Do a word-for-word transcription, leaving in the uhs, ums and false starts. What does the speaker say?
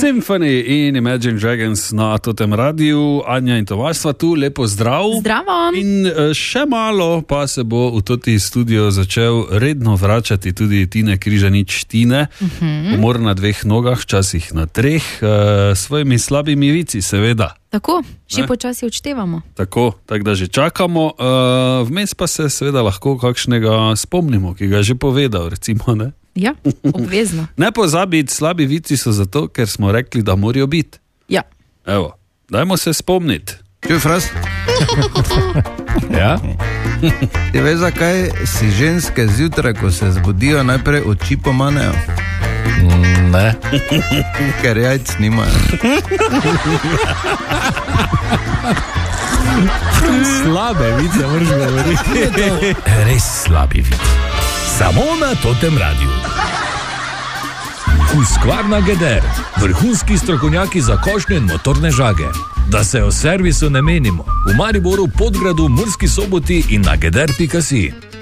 Symphony in Imagine Dragons na Totem Radiu. Anja in Tomaž sva tu, lepo zdrav. Zdravo. In še malo pa se bo v toti studio začel redno vračati tudi Tine Križanič Tine. Uh-huh. Umor na dveh nogah, včasih na treh, uh, svojimi slabimi vici, seveda. Tako, že počasi odštevamo. Tako, tako da že čakamo. Uh, vmes pa se seveda lahko kakšnega spomnimo, ki ga je že povedal, recimo, ne? Ja, obvezno. Ne pozabiti, slabi vici so zato, ker smo rekli, da morajo biti. Ja. Evo, dajmo se spomniti. Čuj, Fras? Ja? Ti veš, zakaj si ženske zjutraj, ko se zbudijo, najprej oči pomanejo? Ne. Ker jajc nimajo. Slabe vice, moraš govoriti. Res slabi vici. Samo na Totem Radiu. Husqvarna Geder, vrhunski strokovnjaki za košnje in motorne žage. Da se o servisu ne menimo. V Mariboru, Podgradu, Murski Soboti in na geder pika si.